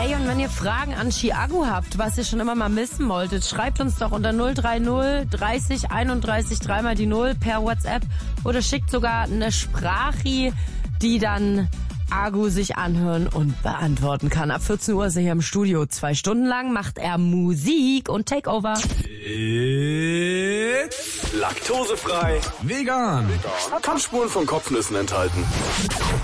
Ey, und wenn ihr Fragen an Chiago habt, was ihr schon immer mal wissen wolltet, schreibt uns doch unter 030 30 31 3 die 0 per WhatsApp oder schickt sogar eine Sprachi, die dann Agu sich anhören und beantworten kann. Ab 14 Uhr ist er hier im Studio. 2 Stunden lang macht er Musik und Takeover. Laktosefrei, Vegan. kann Spuren von Kopfnüssen enthalten.